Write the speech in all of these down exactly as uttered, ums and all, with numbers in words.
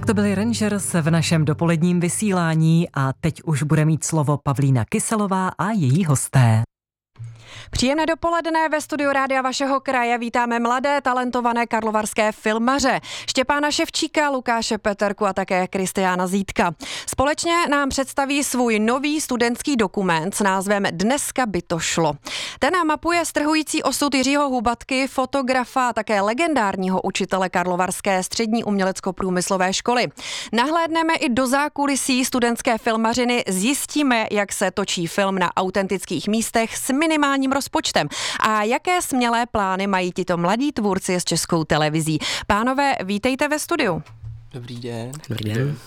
Tak to byli Rangers v našem dopoledním vysílání a teď už bude mít slovo Pavlína Kyselová a její hosté. Příjemné dopoledne ve studiu Rádia vašeho kraje vítáme mladé, talentované karlovarské filmaře Štěpána Ševčíka, Lukáše Peterku a také Kristiána Zítka. Společně nám představí svůj nový studentský dokument s názvem Dneska by to šlo. Ten nám mapuje strhující osud Jiřího Hubatky, fotografa a také legendárního učitele Karlovarské střední umělecko-průmyslové školy. Nahlédneme i do zákulisí studentské filmařiny, zjistíme, jak se točí film na autentických místech s minimálním rozpočtem a jaké smělé plány mají tito mladí tvůrci s Českou televizí. Pánové, vítejte ve studiu. Dobrý den. Dobrý den.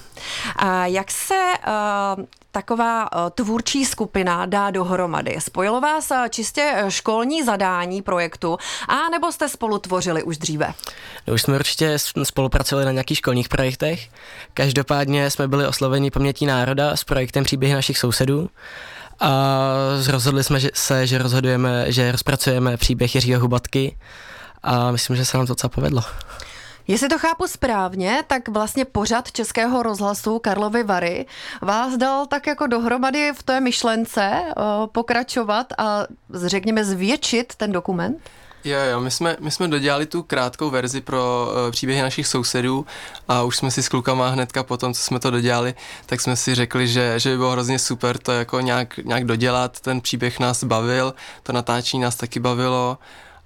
A jak se uh, taková uh, tvůrčí skupina dá dohromady? Spojilo vás uh, čistě školní zadání projektu, a nebo jste spolu tvořili už dříve? No, už jsme určitě spolupracovali na nějakých školních projektech. Každopádně jsme byli osloveni Pamětí národa s projektem Příběhy našich sousedů. A rozhodli jsme že se, že rozhodujeme, že rozpracujeme příběh Jiřího Hubatky a myslím, že se nám to docela povedlo. Jestli to chápu správně, tak vlastně pořad Českého rozhlasu Karlovy Vary vás dal tak jako dohromady v té myšlence uh, pokračovat a řekněme zvětšit ten dokument? Jo, jo, my jsme, my jsme dodělali tu krátkou verzi pro uh, příběhy našich sousedů a už jsme si s klukama hnedka po tom, co jsme to dodělali, tak jsme si řekli, že, že by bylo hrozně super to jako nějak, nějak dodělat. Ten příběh nás bavil, to natáčení nás taky bavilo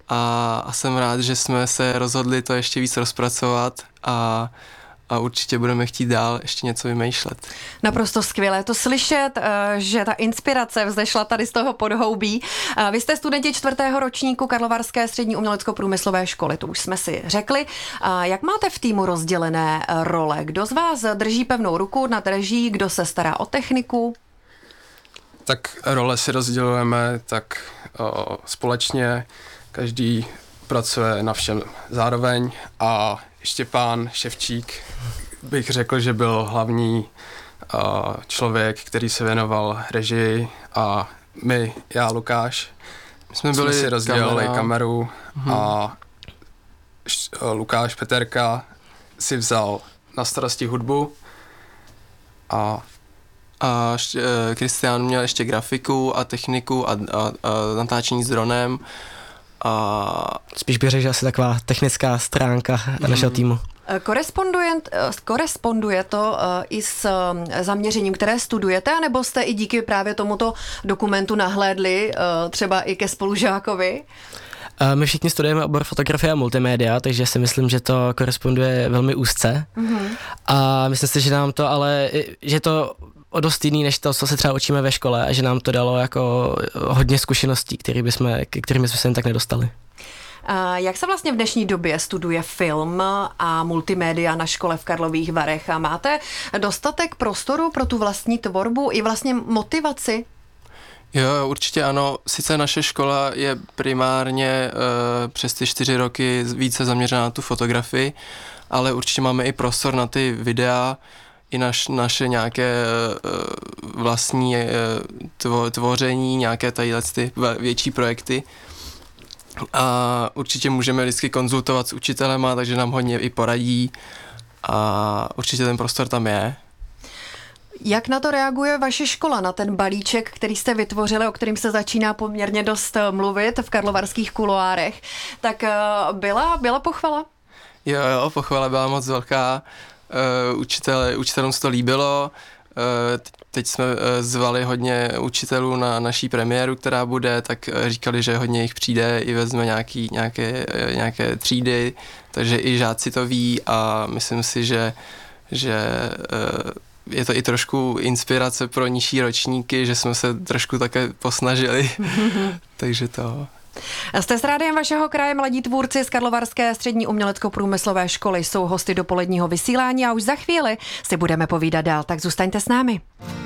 a, a jsem rád, že jsme se rozhodli to ještě víc rozpracovat a a určitě budeme chtít dál ještě něco vymýšlet. Naprosto skvělé to slyšet, že ta inspirace vzešla tady z toho podhoubí. Vy jste studenti čtvrtého ročníku Karlovarské střední umělecko-průmyslové školy, to už jsme si řekli. Jak máte v týmu rozdělené role? Kdo z vás drží pevnou ruku nad reží, kdo se stará o techniku? Tak role si rozdělujeme tak o, společně, každý pracuje na všem zároveň a Štěpán Ševčík bych řekl, že byl hlavní uh, člověk, který se věnoval režii a my, já Lukáš, my jsme, byli jsme si rozdělili kamera. kameru hmm. a š, uh, Lukáš Peterka si vzal na starosti hudbu a a Kristián měl ještě grafiku a techniku a, a, a natáčení s dronem. A spíš bych řekl, že asi taková technická stránka mm. našeho týmu. Koresponduje, koresponduje to uh, i s uh, zaměřením, které studujete, nebo jste i díky právě tomuto dokumentu nahlédli uh, třeba i ke spolužákovi? Uh, my všichni studujeme obor fotografie a multimédia, takže si myslím, že to koresponduje velmi úzce. Mm-hmm. A myslím si, že nám to ale, že to o dost jiný než to, co se třeba učíme ve škole a že nám to dalo jako hodně zkušeností, který bychom, kterými jsme se jen tak nedostali. A jak se vlastně v dnešní době studuje film a multimédia na škole v Karlových Varech? A máte dostatek prostoru pro tu vlastní tvorbu i vlastně motivaci? Jo, určitě ano. Sice naše škola je primárně uh, přes ty čtyři roky více zaměřená na tu fotografii, ale určitě máme i prostor na ty videa, i naš, naše nějaké uh, vlastní uh, tvo, tvoření, nějaké tady ty větší projekty. A určitě můžeme vždycky konzultovat s učitelema, takže nám hodně i poradí a určitě ten prostor tam je. Jak na to reaguje vaše škola, na ten balíček, který jste vytvořili, o kterým se začíná poměrně dost mluvit v karlovarských kuloárech? Tak uh, byla, byla pochvala? Jo, jo, pochvala byla moc velká. Uh, učitele, učitelům se to líbilo. Uh, teď jsme uh, zvali hodně učitelů na naší premiéru, která bude, tak uh, říkali, že hodně jich přijde, i vezme nějaký, nějaké, uh, nějaké třídy, takže i žáci to ví a myslím si, že, že uh, je to i trošku inspirace pro nižší ročníky, že jsme se trošku také posnažili, takže to... Jste s rádiem vašeho kraje, mladí tvůrci z Karlovarské střední umělecko-průmyslové školy jsou hosty dopoledního vysílání a už za chvíli si budeme povídat dál, tak zůstaňte s námi.